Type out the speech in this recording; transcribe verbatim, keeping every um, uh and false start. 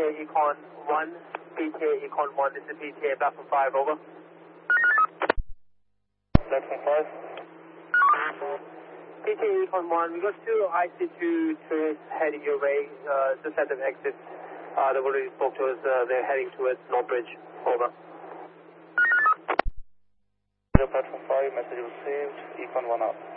A Econ one, P T A Econ one, this is P T A platform five, over. Platform five. P T A Econ one, we got two I C two tourists heading your way, uh, just at the exit. Uh, they've already spoke to us, uh, they're heading towards Northbridge, over. Platform five, message received, Econ one up.